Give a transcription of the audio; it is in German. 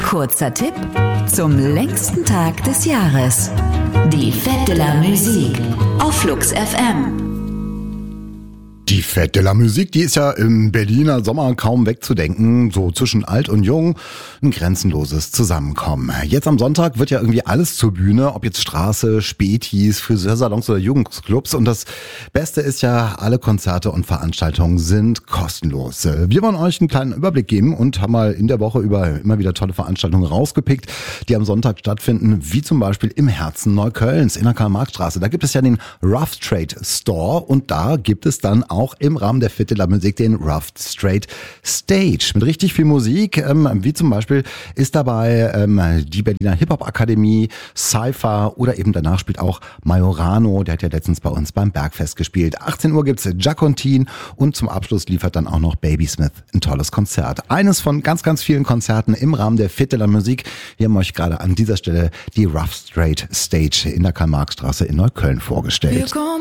Kurzer Tipp zum längsten Tag des Jahres. Die Fête de la Musique auf Flux FM. Die Fête de la Musique, die ist ja im Berliner Sommer kaum wegzudenken. So zwischen alt und jung ein grenzenloses Zusammenkommen. Jetzt am Sonntag wird ja irgendwie alles zur Bühne, ob jetzt Straße, Spätis, Friseursalons oder Jugendclubs. Und das Beste ist ja, alle Konzerte und Veranstaltungen sind kostenlos. Wir wollen euch einen kleinen Überblick geben und haben mal in der Woche über immer wieder tolle Veranstaltungen rausgepickt, die am Sonntag stattfinden, wie zum Beispiel im Herzen Neuköllns in der Karl-Marx-Straße. Da gibt es ja den Rough Trade Store und da gibt es dann auch im Rahmen der Fête de la Musique den Rough Trade Stage mit richtig viel Musik, wie zum Beispiel ist dabei die Berliner Hip-Hop-Akademie, Cypher oder eben danach spielt auch Majorano, der hat ja letztens bei uns beim Bergfest gespielt. 18 Uhr gibt's Jacontin und zum Abschluss liefert dann auch noch Babysmith ein tolles Konzert. Eines von ganz, ganz vielen Konzerten im Rahmen der Fête de la Musique. Wir haben euch gerade an dieser Stelle die Rough Trade Stage in der Karl-Marx-Straße in Neukölln vorgestellt.